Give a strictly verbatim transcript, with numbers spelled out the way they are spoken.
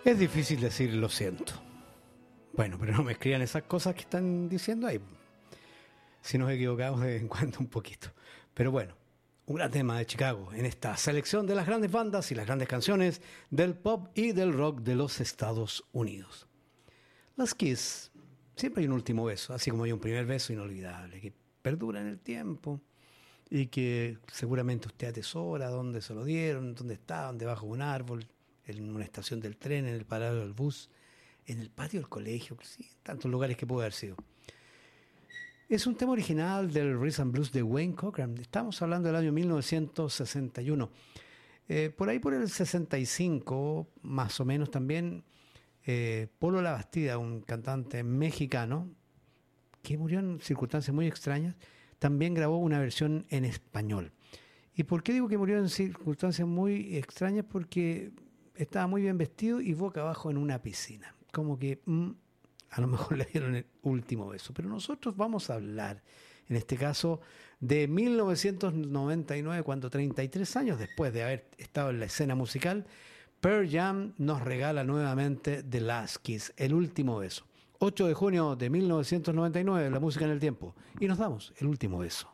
Es difícil decir lo siento. Bueno, pero no me escriban esas cosas que están diciendo ahí. Si nos equivocamos de vez en cuando un poquito. Pero bueno, un gran tema de Chicago en esta selección de las grandes bandas y las grandes canciones del pop y del rock de los Estados Unidos. Las Kiss, siempre hay un último beso, así como hay un primer beso inolvidable, que perdura en el tiempo y que seguramente usted atesora dónde se lo dieron, dónde estaban, debajo de un árbol, en una estación del tren, en el paradero del bus, en el patio del colegio, sí, en tantos lugares que puede haber sido. Es un tema original del Rhythm and Blues de Wayne Cochran. Estamos hablando del año mil novecientos sesenta y uno. Eh, por ahí por el sesenta y cinco, más o menos también, eh, Polo Labastida, un cantante mexicano que murió en circunstancias muy extrañas, también grabó una versión en español. ¿Y por qué digo que murió en circunstancias muy extrañas? Porque estaba muy bien vestido y boca abajo en una piscina. Como que mm, a lo mejor le dieron el último beso. Pero nosotros vamos a hablar, en este caso, de mil novecientos noventa y nueve, cuando treinta y tres años después de haber estado en la escena musical, Pearl Jam nos regala nuevamente The Last Kiss, el último beso. ocho de junio de mil novecientos noventa y nueve, la música en el tiempo. Y nos damos el último beso.